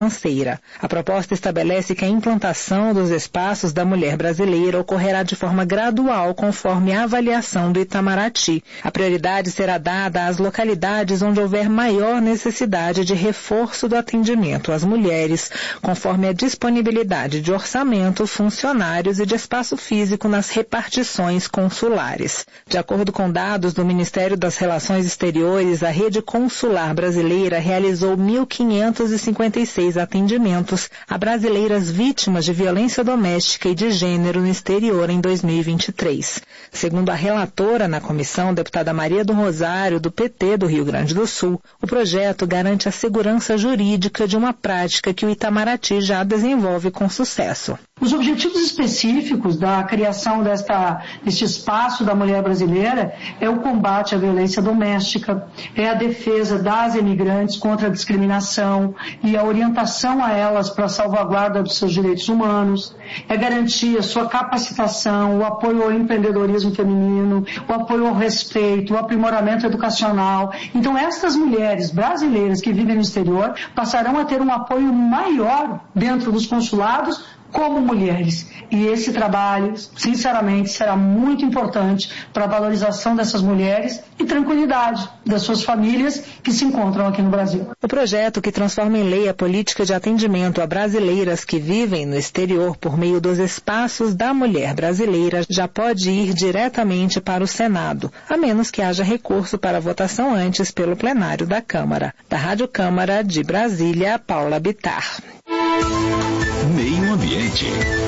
financeira. A proposta estabelece que a implantação dos espaços da mulher brasileira ocorrerá de forma gradual conforme a avaliação do Itamaraty. A prioridade será dada às localidades onde houver maior necessidade de reforço do atendimento às mulheres, conforme a disponibilidade de orçamento, funcionários e de espaço físico nas repartições consulares. De acordo com dados do Ministério das Relações Exteriores, a rede consular brasileira realizou 1.556 atendimentos a brasileiras vítimas de violência doméstica e de gênero no exterior em 2023. Segundo a relatora na comissão, deputada Maria do Rosário, do PT do Rio Grande do Sul, o projeto garante a segurança jurídica de uma prática que o Itamaraty já desenvolve com sucesso. Os objetivos específicos da criação deste espaço da mulher brasileira é o combate à violência doméstica, é a defesa das imigrantes contra a discriminação e a orientação a elas para a salvaguarda dos seus direitos humanos, é garantir a sua capacitação, o apoio ao empreendedorismo feminino, o apoio ao respeito, o aprimoramento educacional. Então, estas mulheres brasileiras que vivem no exterior passarão a ter um apoio maior dentro dos consulados como mulheres. E esse trabalho, sinceramente, será muito importante para a valorização dessas mulheres e tranquilidade das suas famílias que se encontram aqui no Brasil. O projeto, que transforma em lei a política de atendimento a brasileiras que vivem no exterior por meio dos espaços da mulher brasileira, já pode ir diretamente para o Senado, a menos que haja recurso para votação antes pelo plenário da Câmara. Da Rádio Câmara de Brasília, Paula Bittar. Meio Ambiente.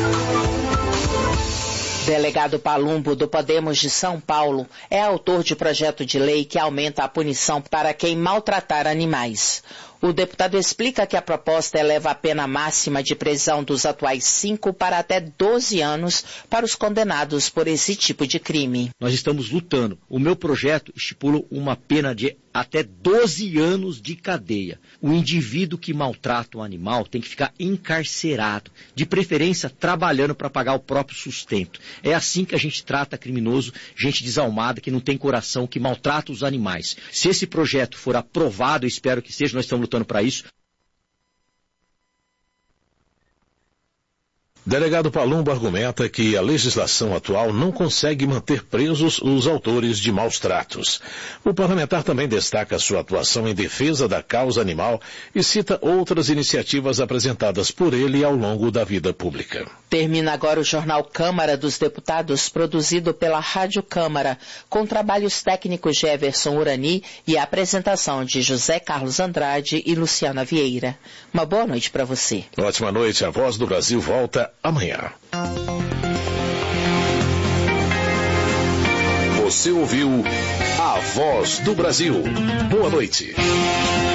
Delegado Palumbo, do Podemos de São Paulo, é autor de projeto de lei que aumenta a punição para quem maltratar animais. O deputado explica que a proposta eleva a pena máxima de prisão dos atuais 5 para até 12 anos para os condenados por esse tipo de crime. Nós estamos lutando. O meu projeto estipula uma pena de até 12 anos de cadeia. O indivíduo que maltrata um animal tem que ficar encarcerado, de preferência trabalhando para pagar o próprio sustento. É assim que a gente trata criminoso, gente desalmada, que não tem coração, que maltrata os animais. Se esse projeto for aprovado, eu espero que seja, nós estamos lutando para isso. Delegado Palumbo argumenta que a legislação atual não consegue manter presos os autores de maus tratos. O parlamentar também destaca sua atuação em defesa da causa animal e cita outras iniciativas apresentadas por ele ao longo da vida pública. Termina agora o Jornal Câmara dos Deputados, produzido pela Rádio Câmara, com trabalhos técnicos de Everson Urani e a apresentação de José Carlos Andrade e Luciana Vieira. Uma boa noite para você. Ótima noite. A Voz do Brasil volta amanhã. Você ouviu A Voz do Brasil. Boa noite.